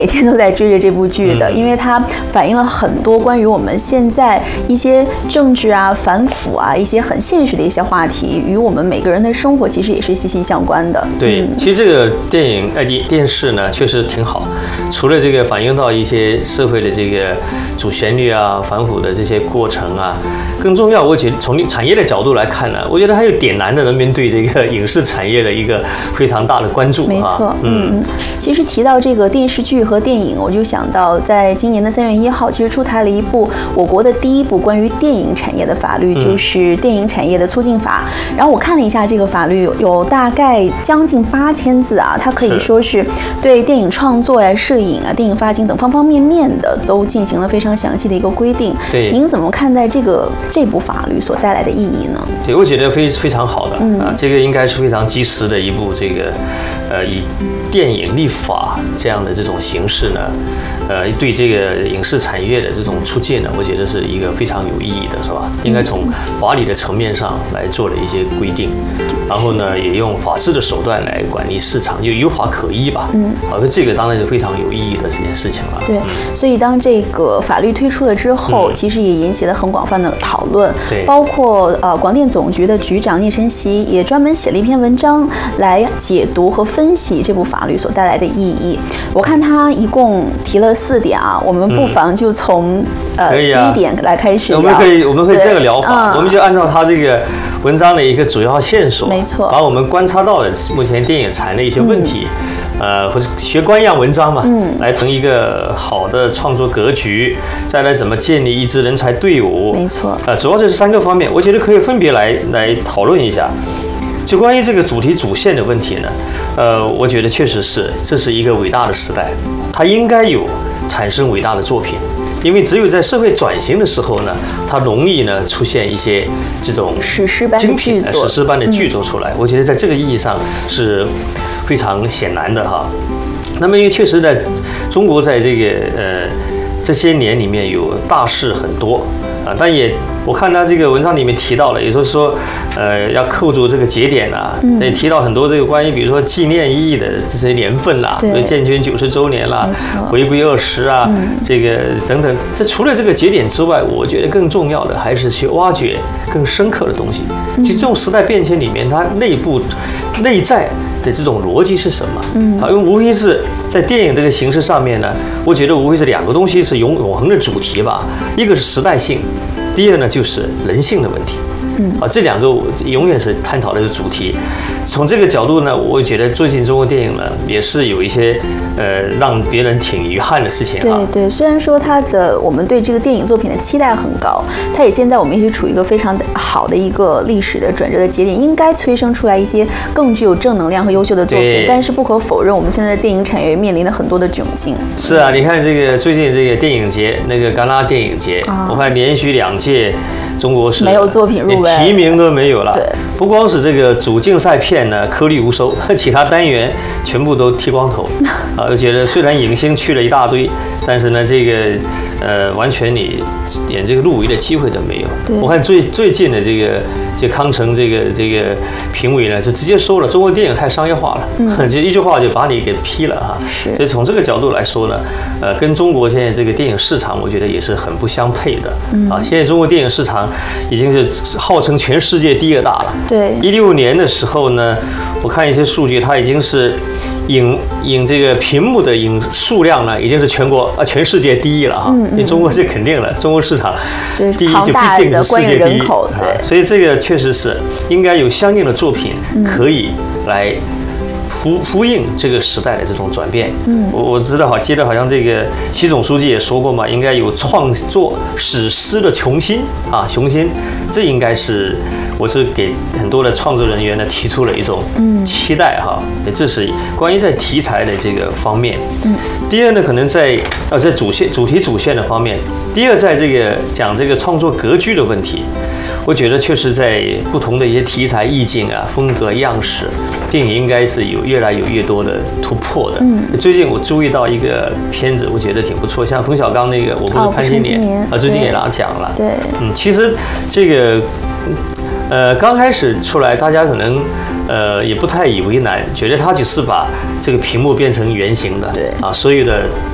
每天都在追着这部剧的，因为它反映了很多关于我们现在一些政治啊、反腐啊、一些很现实的一些话题，与我们每个人的生活其实也是息息相关的。 对，其实这个电视呢，确实挺好。除了这个反映到一些社会的这个主旋律啊、反腐的这些过程啊，更重要，我觉得从产业的角度来看呢，我觉得还有点燃的人们对这个影视产业的一个非常大的关注。 没错，其实提到这个电视剧和电影，我就想到在今年的3月1号，其实出台了一部我国的第一部关于电影产业的法律，就是《电影产业的促进法》。然后我看了一下这个法律，有大概将近8000字啊，它可以说是对电影创作呀、摄影啊、电影发行等方方面面的都进行了非常详细的一个规定。 对， 您怎么看待这部法律所带来的意义呢？ 对，我觉得非常好的这个应该是非常及时的一部这个以电影立法这样的这种形式呢，对这个影视产业的这种促进呢，我觉得是一个非常有意义的，是吧？应该从法理的层面上来做了一些规定，然后呢，也用法治的手段来管理市场，就有法可依吧。这个当然是非常有意义的这件事情了。 对，所以当这个法律推出了之后，其实也引起了很广泛的讨论。 对， 包括广电总局的局长聂晨曦也专门写了一篇文章来解读和分析这部法律所带来的意义。我看他一共提了4点啊，我们不妨就从第一点来开始聊。 我们可以这个聊法，我们就按照他这个文章的一个主要线索， 没错， 把我们观察到的目前电影产业的一些问题，或者学官样文章嘛，来成一个好的创作格局，再来怎么建立一支人才队伍， 没错， 主要这是3个方面，我觉得可以分别来讨论一下。就关于这个主题主线的问题呢，我觉得确实是这是一个伟大的时代，它应该有产生伟大的作品。因为只有在社会转型的时候呢，它容易呢出现一些这种史诗般的剧作， 史诗般的剧作出来。我觉得在这个意义上是非常显然的哈。那么因为确实在中国在这个这些年里面有大事很多啊，但也我看他这个文章里面提到了，也就是说要扣住这个节点啊，也提到很多这个关于比如说纪念意义的这些年份啦，比如建军90周年啦，回归20啊，这个等等。这除了这个节点之外，我觉得更重要的还是去挖掘更深刻的东西。其实这种时代变迁里面，它内在的这种逻辑是什么？因为无非是在电影这个形式上面呢，我觉得无非是2个东西是永恒的主题吧，一个是时代性，第二呢就是人性的问题。这2个永远是探讨的主题。从这个角度呢，我觉得最近中国电影呢也是有一些让别人挺遗憾的事情啊。 对，虽然说我们对这个电影作品的期待很高，它也现在我们也是处于一个非常好的一个历史的转折的节点，应该催生出来一些更具有正能量和优秀的作品。但是不可否认，我们现在的电影产业面临了很多的窘境。 是啊，你看这个最近这个电影节，那个戛纳电影节，我看连续2届。中国是没有作品入围， 连提名都没有了。 对， 不光是这个主竞赛片呢颗粒无收，其他单元全部都剃光头。我觉得虽然影星去了一大堆，但是呢，这个完全你连这个入围的机会都没有。我看最近的这个康城这个评委呢，就直接说了，中国电影太商业化了，就一句话就把你给批了哈。所以从这个角度来说呢，跟中国现在这个电影市场，我觉得也是很不相配的。现在中国电影市场已经是号称全世界第2大了。对，16年的时候呢，我看一些数据，它已经是影这个屏幕的影数量呢，已经是全世界第1了哈。因为中国是肯定了，中国市场第1就必定是世界第1。所以这个确实是应该有相应的作品可以来呼应这个时代的这种转变。我记得好像这个习总书记也说过嘛，应该有创作史诗的雄心。这应该是我是给很多的创作人员呢提出了一种期待哈。这是关于在题材的这个方面。第二呢，可能在主题主线的方面。第二，在这个讲这个创作格局的问题。我觉得确实在不同的一些题材意境啊、风格样式，电影应该是有越来越多的突破的。最近我注意到一个片子，我觉得挺不错，像冯小刚那个《我不是潘金莲》最近也拿奖了。对，其实这个刚开始出来，大家可能也不太以为难，觉得他只是把这个屏幕变成圆形的，对啊，所有的